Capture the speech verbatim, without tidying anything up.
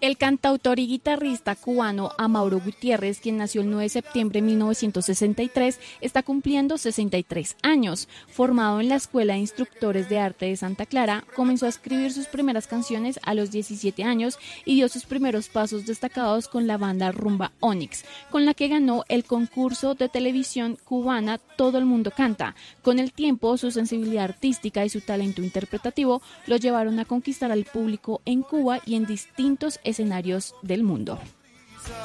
El cantautor y guitarrista cubano Amaury Gutiérrez, quien nació el nueve de septiembre de mil novecientos sesenta y tres, está cumpliendo sesenta y tres años. Formado en la Escuela de Instructores de Arte de Santa Clara, comenzó a escribir sus primeras canciones a los diecisiete años y dio sus primeros pasos destacados con la banda Rumba Onyx, con la que ganó el concurso de televisión cubana Todo el Mundo Canta. Con el tiempo, su sensibilidad artística y su talento interpretativo lo llevaron a conquistar al público en Cuba y en distintos escenarios del mundo.